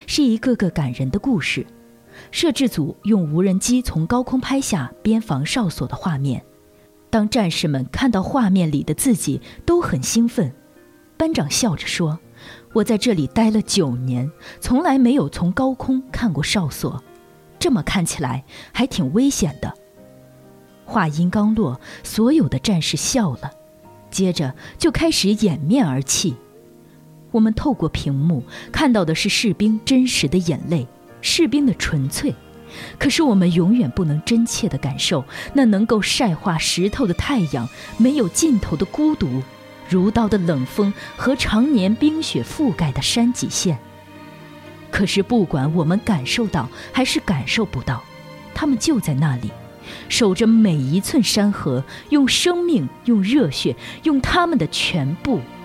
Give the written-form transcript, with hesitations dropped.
是一个个感人的故事。摄制组用无人机从高空拍下边防哨所的画面，当战士们看到画面里的自己都很兴奋。班长笑着说，我在这里待了9年，从来没有从高空看过哨所，这么看起来还挺危险的。话音刚落，所有的战士笑了，接着就开始掩面而泣。我们透过屏幕看到的是士兵真实的眼泪，士兵的纯粹，可是我们永远不能真切地感受那能够晒化石头的太阳，没有尽头的孤独，如刀的冷风和常年冰雪覆盖的山脊线。可是不管我们感受到还是感受不到，他们就在那里，守着每一寸山河，用生命，用热血，用他们的全部